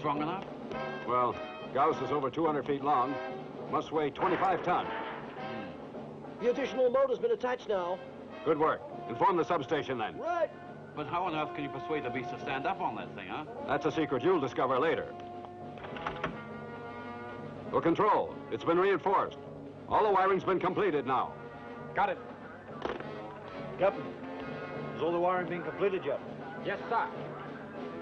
strong enough? Well, Gauss is over 200 feet long. Must weigh 25 tons. The additional motor's been attached now. Good work. Inform the substation then. Right. But how on earth can you persuade the beast to stand up on that thing, huh? That's a secret you'll discover later. For control, it's been reinforced. All the wiring's been completed now. Got it. Captain, is all the wiring being completed yet? Yes, sir.